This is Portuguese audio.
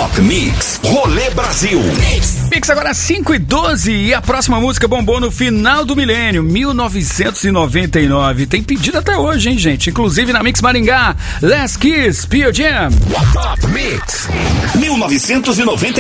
Top Mix, Rolê Brasil. Mix agora 5:12 e a próxima música bombou no final do milênio, 1999. Tem pedido até hoje, hein, gente? Inclusive na Mix Maringá, Last Kiss, Pearl Jam. Top Mix, 1999.